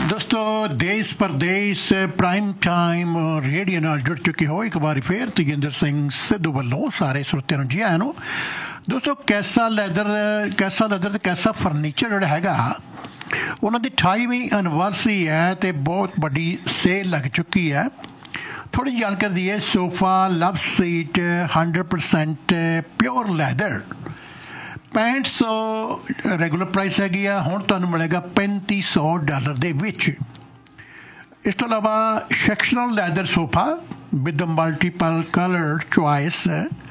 दोस्तों देश परदेश प्राइम टाइम रेडियो नाल जुड़ चुके हो एक बार फिर तेजिंदर सिंह सिद्धू वालों सारे श्रोतिਆਂ ਨੂੰ जी आया ਨੂੰ दोस्तों कैसा लैदर ते कैसा फर्नीचर ਜਿਹੜਾ ਹੈਗਾ ਉਹਨਾਂ ਦੀ 28ਵੀਂ ਐਨਵਰਸਰੀ है तो बहुत बड़ी सेल लग चुकी है। थोड़ी जानकारी दी है sofa love seat 100% pure leather 6500 regular price ਹੈਗੀ ਆ ਹੁਣ ਤੁਹਾਨੂੰ ਮਿਲੇਗਾ $3500 ਦੇ ਵਿੱਚ। ਇਸ ਤੋਂ ਇਲਾਵਾ ਸੈਕਸ਼ਨਲ leather sofa with multiple colour choice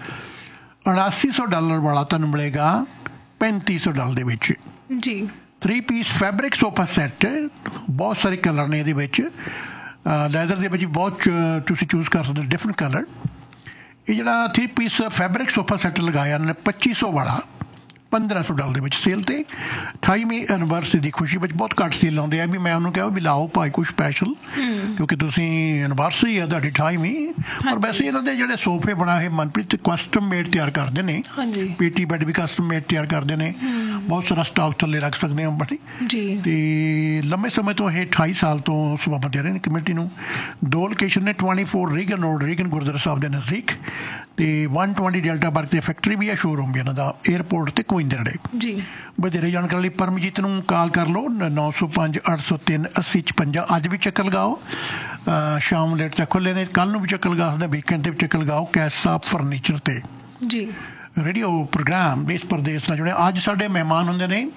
$8900 ਵਾਲਾ ਤੁਹਾਨੂੰ ਮਿਲੇਗਾ $3500 ਦੇ ਵਿੱਚ ਜੀ। 3 ਪੀਸ ਫੈਬਰਿਕ ਸੋਫਾ ਸੈੱਟ ਬਹੁਤ ਸਾਰੇ ਕਲਰ ਨੇ ਇਹਦੇ ਵਿੱਚ ਲੈਦਰ ਦੇ ਵਿੱਚ ਬਹੁਤ ਤੁਸੀਂ ਚੂਜ਼ ਕਰ ਸਕਦੇ ਹੋ ਡਿਫਰੈਂਟ ਕਲਰ। ਇਹ ਜਿਹੜਾ 3 ਪੀਸ ਫੈਬਰਿਕ ਸੋਫਾ ਸੈੱਟ ਲਗਾਇਆ ਉਹਨਾਂ ਨੇ 2500 ਵਾਲਾ $1500 ਦੇ ਵਿੱਚ ਸੇਲ ਤੇ 28ਵੀਂ ਐਨਵਰਸਰੀ ਦੀ ਖੁਸ਼ੀ ਵਿੱਚ ਬਹੁਤ ਘੱਟ ਸੇਲ ਲਾਉਂਦੇ ਆ ਵੀ ਮੈਂ ਉਹਨੂੰ ਕਿਹਾ ਵੀ ਲਾਓ ਭਾਈ ਕੋਈ ਸਪੈਸ਼ਲ ਕਿਉਂਕਿ ਤੁਸੀਂ ਐਨਵਰਸਰੀ ਆ ਤੁਹਾਡੀ 28ਵੀਂ। ਪਰ ਵੈਸੇ ਇਹਨਾਂ ਦੇ ਜਿਹੜੇ ਸੋਫੇ ਬਣਾਏ ਮਨਪ੍ਰੀਤ ਕਸਟਮ ਮੇਡ ਤਿਆਰ ਕਰਦੇ ਨੇ ਪੀਟੀ ਬੈੱਡ ਵੀ ਕਸਟਮ ਮੇਡ ਤਿਆਰ ਕਰਦੇ ਨੇ ਬਹੁਤ ਸਾਰਾ ਸਟਾਕ ਥੱਲੇ ਰੱਖ ਸਕਦੇ ਹੋ ਬੜੀ ਤੇ ਲੰਮੇ ਸਮੇਂ ਤੋਂ ਇਹ 28 ਸਾਲ ਤੋਂ ਸੇਵਾਵਾਂ ਦੇ ਰਹੇ ਨੇ ਕਮੇਟੀ ਨੂੰ। ਦੋ ਲੋਕੇਸ਼ਨ ਨੇ 24 ਰੀਗਨ ਰੋਡ ਰੀਗਨ ਗੁਰਦੁਆਰਾ ਸਾਹਿਬ ਦੇ ਨਜ਼ਦੀਕ ਤੇ 120 ਡੈਲਟਾ ਪਾਰਕ ਤੇ ਫੈਕਟਰੀ ਵੀ ਹੈ ਸ਼ੋਰੂਮ ਵੀ ਇਹਨਾਂ ਦਾ 에ਅਰਪੋਰਟ ਤੇ जी। ਵਧੇਰੇ ਜਾਣਕਾਰੀ ਲਈ ਪਰਮਜੀਤ ਨੂੰ ਕਾਲ ਕਰ ਲਓ 905 803 8056। ਅੱਜ ਵੀ ਚੱਕਰ ਲਗਾਓ ਸ਼ਾਮ ਲੇਟ ਤੱਕ ਖੁੱਲੇ ਨੇ ਕੱਲ ਨੂੰ ਵੀ ਚੱਕਰ ਲਗਾ ਸਕਦੇ ਵੀਕਐਂਡ ਤੇ ਵੀ ਚੱਕਰ ਲਗਾਓ ਕੈਸਾ ਫਰਨੀਚਰ ਤੇ ਜੀ ਰੇਡੀਓ ਪ੍ਰੋਗਰਾਮ ਦੇਸ਼ ਪ੍ਰਦੇਸ਼ ਨਾਲ ਜੁੜੇ। ਅੱਜ ਸਾਡੇ ਮਹਿਮਾਨ ਹੁੰਦੇ ਨੇ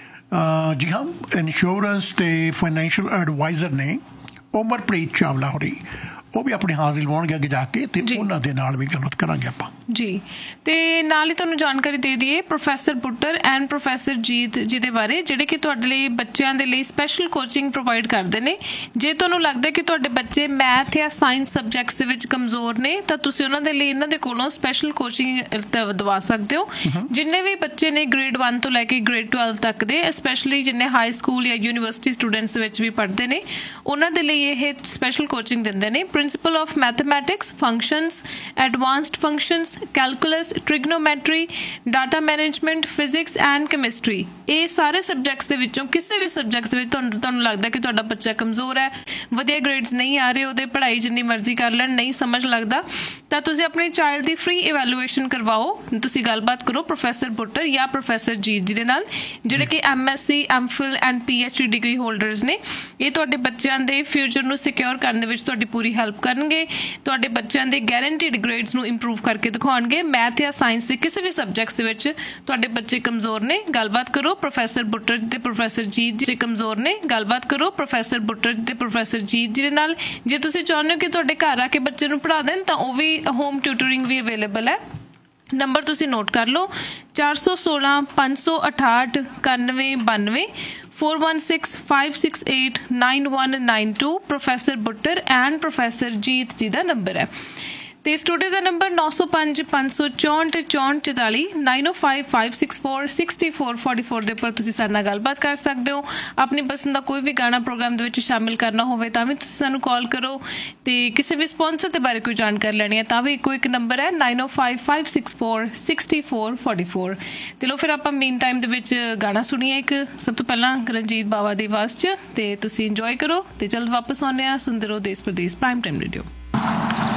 ਜੀ ਹਾਂ ਇੰਸ਼ੋਰੈਂਸ ਤੇ ਫਾਈਨੈਂਸ਼ੀਅਲ ਐਡਵਾਈਜ਼ਰ ਨੇ ਉਮਰਪ੍ਰੀਤ ਚਾਵਲਾ ਹੋਰੀ ਉਹ ਵੀ ਆਪਣੀ ਹਾਜ਼ਰੀ ਲਵਾਉਣਗੇ ਅੱਗੇ ਜਾ ਕੇ ਤੇ ਉਹਨਾਂ ਦੇ ਨਾਲ ਵੀ ਗੱਲਬਾਤ ਕਰਾਂਗੇ ਆਪਾਂ ਜੀ। ਤੇ ਨਾਲ ਹੀ ਤੁਹਾਨੂੰ ਜਾਣਕਾਰੀ ਦੇ ਦਈਏ ਪ੍ਰੋਫੈਸਰ ਬੁੱਟਰ ਐਂਡ ਪ੍ਰੋਫੈਸਰ ਜੀਤ ਜੀ ਦੇ ਬਾਰੇ ਜਿਹੜੇ ਕਿ ਤੁਹਾਡੇ ਲਈ ਬੱਚਿਆਂ ਦੇ ਲਈ ਸਪੈਸ਼ਲ ਕੋਚਿੰਗ ਪ੍ਰੋਵਾਈਡ ਕਰਦੇ ਨੇ। ਜੇ ਤੁਹਾਨੂੰ ਲੱਗਦਾ ਕਿ ਤੁਹਾਡੇ ਬੱਚੇ ਮੈਥ ਜਾਂ ਸਾਇੰਸ ਸਬਜੈਕਟਸ ਦੇ ਵਿੱਚ ਕਮਜ਼ੋਰ ਨੇ ਤਾਂ ਤੁਸੀਂ ਉਹਨਾਂ ਦੇ ਲਈ ਇਹਨਾਂ ਦੇ ਕੋਲੋਂ ਸਪੈਸ਼ਲ ਕੋਚਿੰਗ ਦਵਾ ਸਕਦੇ ਹੋ। ਜਿੰਨੇ ਵੀ ਬੱਚੇ ਨੇ ਗ੍ਰੇਡ 1 ਤੋਂ ਲੈ ਕੇ ਗ੍ਰੇਡ 12 ਤੱਕ ਦੇ ਸਪੈਸ਼ਲੀ ਜਿੰਨੇ ਹਾਈ ਸਕੂਲ ਜਾਂ ਯੂਨੀਵਰਸਿਟੀ ਸਟੂਡੈਂਟਸ ਦੇ ਵਿੱਚ ਵੀ ਪੜ੍ਹਦੇ ਨੇ ਉਹਨਾਂ ਦੇ ਲਈ ਇਹ ਸਪੈਸ਼ਲ ਕੋਚਿੰਗ ਦਿੰਦੇ ਨੇ। Principal of mathematics functions advanced functions calculus trigonometry data management physics and chemistry ਇਹ ਸਾਰੇ ਸਬਜੈਕਟਸ ਦੇ ਵਿੱਚੋਂ ਕਿਸੇ ਵੀ ਸਬਜੈਕਟਸ ਦੇ ਵਿੱਚ ਤੁਹਾਨੂੰ ਲੱਗਦਾ ਕਿ ਤੁਹਾਡਾ ਬੱਚਾ ਕਮਜ਼ੋਰ ਹੈ ਵਧੀਆ ਗ੍ਰੇਡਸ ਨਹੀਂ ਆ ਰਹੇ ਉਹਦੇ ਪੜ੍ਹਾਈ ਜਿੰਨੀ ਮਰਜ਼ੀ ਕਰ ਲੈਣ ਨਹੀਂ ਸਮਝ ਲੱਗਦਾ ਤਾਂ ਤੁਸੀਂ ਆਪਣੇ ਚਾਈਲਡ ਦੀ ਫ੍ਰੀ ਇਵੈਲੂਏਸ਼ਨ ਕਰਵਾਓ। ਤੁਸੀਂ ਗੱਲਬਾਤ ਕਰੋ ਪ੍ਰੋਫੈਸਰ ਬੁੱਟਰ ਜਾਂ ਪ੍ਰੋਫੈਸਰ ਜੀਤ ਜੀ ਦੇ ਨਾਲ ਜਿਹੜੇ ਕਿ MSc MPhil and PhD degree holders ਨੇ। ਇਹ ਤੁਹਾਡੇ ਬੱਚਿਆਂ ਦੇ ਫਿਊਚਰ ਨੂੰ ਸਿਕਿਉਰ ਕਰਨ ਦੇ ਵਿੱਚ ਤੁਹਾਡੀ ਪੂਰੀ ਹੈਲਪ ਕਰਨਗੇ ਤੁਹਾਡੇ ਬੱਚਿਆਂ ਦੇ ਗੈਰੰਟੀਡ ਗ੍ਰੇਡਸ ਨੂੰ ਇੰਪਰੂਵ ਕਰਕੇ ਦਿਖਾਉਣਗੇ। ਮੈਥ ਜਾਂ ਸਾਇੰਸ ਦੇ ਕਿਸੇ ਵੀ ਸਬਜੈਕਟਸ ਦੇ ਵਿੱਚ ਤੁਹਾਡੇ ਬੱਚੇ ਕਮਜ਼ੋਰ ਨੇ ਗੱਲਬਾਤ ਕਰੋ ਪ੍ਰੋਫੈਸਰ ਬੁੱਟਰ ਤੇ ਪ੍ਰੋਫੈਸਰ ਜੀਤ ਜੀ ਕਮਜ਼ੋਰ ਨੇ ਗੱਲਬਾਤ ਕਰੋ ਪ੍ਰੋਫੈਸਰ ਬੁੱਟਰ ਤੇ ਪ੍ਰੋਫੈਸਰ ਜੀਤ ਜੀ ਦੇ ਨਾਲ। ਜੇ ਤੁਸੀਂ ਚਾਹੁੰਦੇ ਹੋ ਕਿ ਤੁਹਾਡੇ ਘਰ ਆ ਕੇ ਬੱਚੇ ਨੂੰ ਪੜ੍ਹਾ ਦੇਣ ਤਾਂ ਉਹ ਵੀ ਹੋਮ ਟਿਊਟਰਿੰਗ ਵੀ ਅਵੇਲੇਬਲ ਹੈ। ਨੰਬਰ ਤੁਸੀਂ ਨੋਟ ਕਰ ਲਓ 416 568 9192 416 568 9192 ਪ੍ਰੋਫੈਸਰ ਬੁੱਟਰ ਐਂਡ ਪ੍ਰੋਫੈਸਰ ਜੀਤ ਜੀ ਦਾ ਨੰਬਰ ਹੈ। ਤੇ ਸਟੂਡੀਓ ਦਾ ਨੰਬਰ 905 564 6444 905 564 6444 ਦੇ ਉੱਪਰ ਤੁਸੀਂ ਸਾਡੇ ਨਾਲ ਗੱਲਬਾਤ ਕਰ ਸਕਦੇ ਹੋ। ਆਪਣੀ ਪਸੰਦ ਦਾ ਕੋਈ ਵੀ ਗਾਣਾ ਪ੍ਰੋਗਰਾਮ ਦੇ ਵਿੱਚ ਸ਼ਾਮਿਲ ਕਰਨਾ ਹੋਵੇ ਤਾਂ ਵੀ ਤੁਸੀਂ ਸਾਨੂੰ ਕਾਲ ਕਰੋ ਤੇ ਕਿਸੇ ਵੀ ਸਪਾਂਸਰ ਦੇ ਬਾਰੇ ਕੋਈ ਜਾਣਕਾਰੀ ਲੈਣੀ ਹੈ ਤਾਂ ਵੀ ਇੱਕੋ ਇੱਕ ਨੰਬਰ ਹੈ 905 564 6444। ਤੇ ਲੋ ਫਿਰ ਆਪਾਂ ਮੇਨ ਟਾਈਮ ਦੇ ਵਿੱਚ ਗਾਣਾ ਸੁਣੀਏ ਇੱਕ ਸਭ ਤੋਂ ਪਹਿਲਾਂ ਰਣਜੀਤ ਬਾਵਾ ਦੀ ਆਵਾਜ਼ 'ਚ ਤੇ ਤੁਸੀਂ ਇੰਜੋਏ ਕਰੋ ਤੇ ਜਲਦ ਵਾਪਸ ਆਉਂਦੇ ਆ ਸੁਣਦੇ ਰਹੋ ਦੇਸ਼ ਪ੍ਰਦੇਸ਼ ਪ੍ਰਾਈਮ ਟਾਈਮ ਰੇਡੀਓ।